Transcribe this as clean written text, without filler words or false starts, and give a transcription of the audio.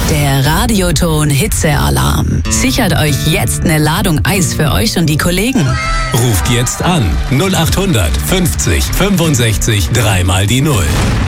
Der Radioton Hitzealarm. Sichert euch jetzt eine Ladung Eis für euch und die Kollegen. Ruft jetzt an 0800 50 65 3 mal die 0.